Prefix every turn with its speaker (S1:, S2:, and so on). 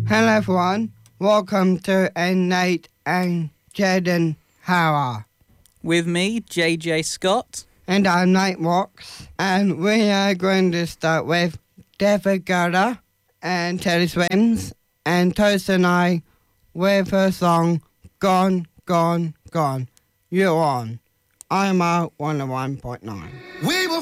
S1: Hello everyone, welcome to Nate and Jaden Howard.
S2: With me, JJ Scott.
S1: And I'm Nate Watts, and we are going to start with David Guetta and Teddy Swims and Toast and I with her song Gone, Gone, Gone. You're on. I'm 101.9.
S3: We were